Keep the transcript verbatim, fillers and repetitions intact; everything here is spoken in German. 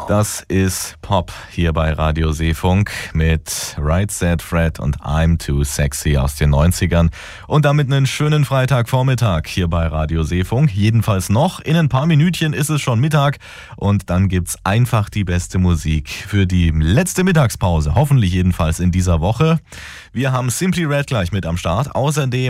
Das ist Pop hier bei Radio Seefunk mit Right Said Fred und I'm Too Sexy aus den neunzigern. Und damit einen schönen Freitagvormittag hier bei Radio Seefunk. Jedenfalls noch. In ein paar Minütchen ist es schon Mittag und dann gibt's einfach die beste Musik für die letzte Mittagspause. Hoffentlich jedenfalls in dieser Woche. Wir haben Simply Red gleich mit am Start. Außerdem